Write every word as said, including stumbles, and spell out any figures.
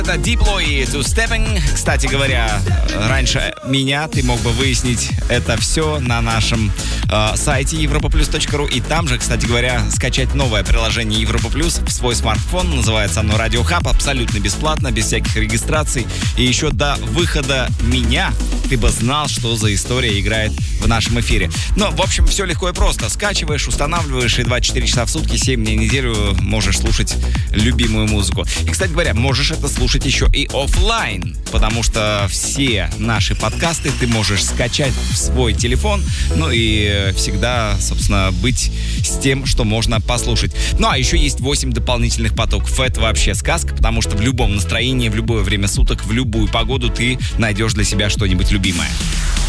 Это Diplo и Two Stepping. Кстати говоря, раньше меня ты мог бы выяснить это все на нашем э, сайте европа плюс точка ру. И там же, кстати говоря, скачать новое приложение Европа Плюс в свой смартфон. Называется оно Radio Hub. Абсолютно бесплатно, без всяких регистраций. И еще до выхода меня ты бы знал, что за история играет в нашем эфире. Но, в общем, все легко и просто. Скачиваешь, устанавливаешь, и двадцать четыре часа в сутки, семь дней в неделю можешь слушать любимую музыку. И, кстати говоря, можешь это слушать еще и офлайн, потому что все наши подкасты ты можешь скачать в свой телефон, ну и всегда, собственно, быть с тем, что можно послушать. Ну а еще есть восемь дополнительных потоков. Это вообще сказка, потому что в любом настроении, в любое время суток, в любую погоду ты найдешь для себя что-нибудь любимое.